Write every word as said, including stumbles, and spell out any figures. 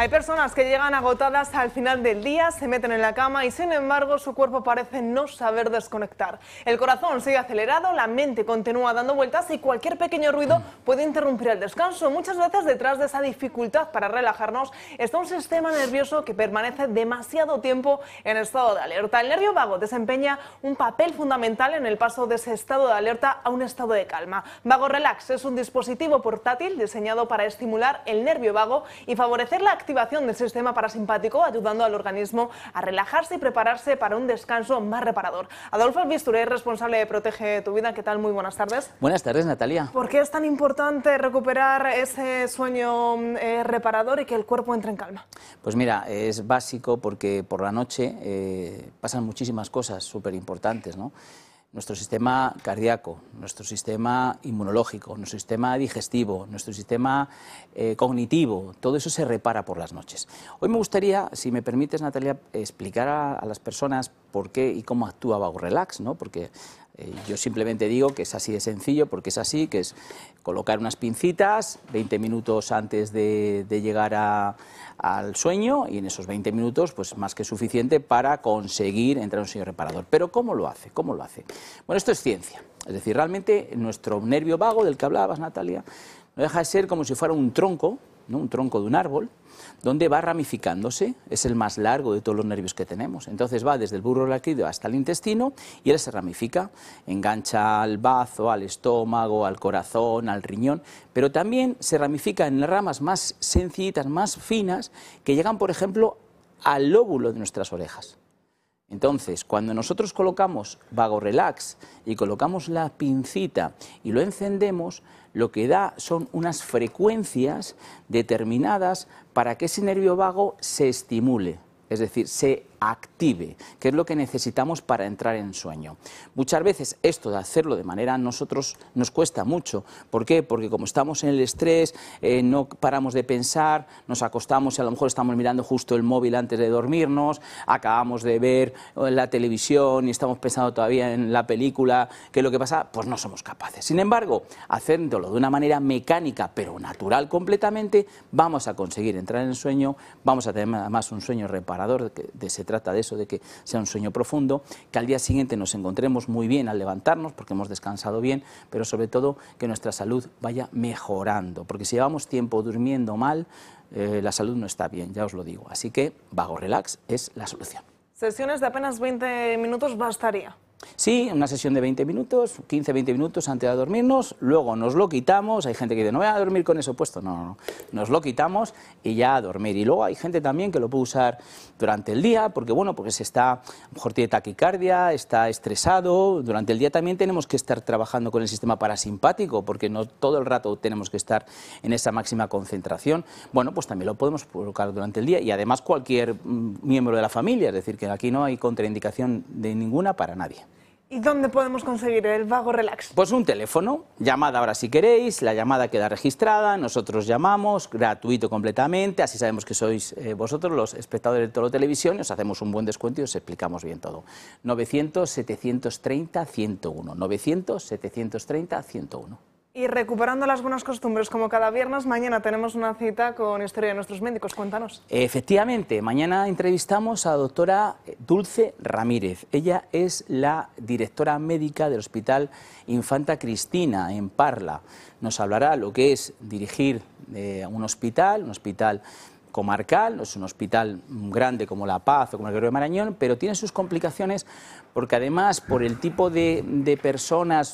Hay personas que llegan agotadas al final del día, se meten en la cama y sin embargo su cuerpo parece no saber desconectar. El corazón sigue acelerado, la mente continúa dando vueltas y cualquier pequeño ruido puede interrumpir el descanso. Muchas veces detrás de esa dificultad para relajarnos está un sistema nervioso que permanece demasiado tiempo en estado de alerta. El nervio vago desempeña un papel fundamental en el paso de ese estado de alerta a un estado de calma. Vago Relax es un dispositivo portátil diseñado para estimular el nervio vago y favorecer la activación del sistema parasimpático, ayudando al organismo a relajarse y prepararse para un descanso más reparador. Adolfo Bisturé, responsable de Protege tu Vida, ¿qué tal? Muy buenas tardes. Buenas tardes, Natalia. ¿Por qué es tan importante recuperar ese sueño eh, reparador y que el cuerpo entre en calma? Pues mira, es básico porque por la noche eh, pasan muchísimas cosas súper importantes, ¿no? Nuestro sistema cardíaco, nuestro sistema inmunológico, nuestro sistema digestivo, nuestro sistema eh, cognitivo, todo eso se repara por las noches. Hoy me gustaría, si me permites, Natalia, explicar a, a las personas por qué y cómo actúa Vago Relax, ¿no? Porque eh, yo simplemente digo que es así de sencillo, porque es así, que es colocar unas pincitas veinte minutos antes de, de llegar a, al sueño, y en esos veinte minutos, pues más que suficiente para conseguir entrar en un sueño reparador. Pero ¿cómo lo hace? ¿Cómo lo hace? Bueno, esto es ciencia. Es decir, realmente nuestro nervio vago del que hablabas, Natalia, no deja de ser como si fuera un tronco, ¿no? Un tronco de un árbol, donde va ramificándose, es el más largo de todos los nervios que tenemos. Entonces va desde el bulbo raquídeo hasta el intestino y él se ramifica, engancha al bazo, al estómago, al corazón, al riñón, pero también se ramifica en ramas más sencillitas, más finas, que llegan, por ejemplo, al lóbulo de nuestras orejas. Entonces, cuando nosotros colocamos Vago Relax y colocamos la pincita y lo encendemos, lo que da son unas frecuencias determinadas para que ese nervio vago se estimule, es decir, se active, que es lo que necesitamos para entrar en sueño. Muchas veces esto de hacerlo de manera a nosotros nos cuesta mucho. ¿Por qué? Porque como estamos en el estrés, eh, no paramos de pensar, nos acostamos y a lo mejor estamos mirando justo el móvil antes de dormirnos, acabamos de ver la televisión y estamos pensando todavía en la película, ¿qué es lo que pasa? Pues no somos capaces. Sin embargo, haciéndolo de una manera mecánica pero natural completamente, vamos a conseguir entrar en sueño, vamos a tener además un sueño reparador, de, de se trata de eso, de que sea un sueño profundo, que al día siguiente nos encontremos muy bien al levantarnos porque hemos descansado bien, pero sobre todo que nuestra salud vaya mejorando, porque si llevamos tiempo durmiendo mal, eh, la salud no está bien, ya os lo digo. Así que Vago Relax es la solución. Sesiones de apenas veinte minutos bastaría. Sí, una sesión de veinte minutos, quince a veinte minutos antes de dormirnos, luego nos lo quitamos. Hay gente que dice, no voy a dormir con eso puesto, no, no, no, nos lo quitamos y ya a dormir. Y luego hay gente también que lo puede usar durante el día, porque bueno, porque se está, a lo mejor tiene taquicardia, está estresado. Durante el día también tenemos que estar trabajando con el sistema parasimpático, porque no todo el rato tenemos que estar en esa máxima concentración. Bueno, pues también lo podemos colocar durante el día y además cualquier mm, miembro de la familia, es decir, que aquí no hay contraindicación de ninguna para nadie. ¿Y dónde podemos conseguir el Vago Relax? Pues un teléfono, llamad ahora si queréis, la llamada queda registrada, nosotros llamamos, gratuito completamente, así sabemos que sois eh, vosotros los espectadores de Tolo Televisión y os hacemos un buen descuento y os explicamos bien todo. novecientos, setecientos treinta, ciento uno, novecientos, setecientos treinta, ciento uno. Y recuperando las buenas costumbres, como cada viernes, mañana tenemos una cita con Historia de Nuestros Médicos. Cuéntanos. Efectivamente, mañana entrevistamos a la doctora Dulce Ramírez. Ella es la directora médica del Hospital Infanta Cristina, en Parla. Nos hablará lo que es dirigir eh, un hospital, un hospital comarcal, no es un hospital grande como La Paz o como el Gregorio Marañón, pero tiene sus complicaciones porque además por el tipo de, de personas